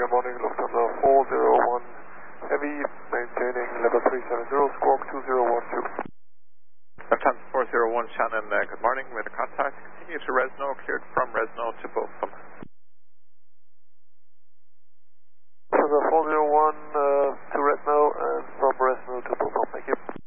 good morning, Lufthansa 401 Heavy, maintaining level 370, squawk 2012. Lufthansa 401 Shannon, good morning, with a contact. Continue to Resno, cleared from Resno to Bochum. Lufthansa 401 to Resno and from Resno to Bochum, thank you.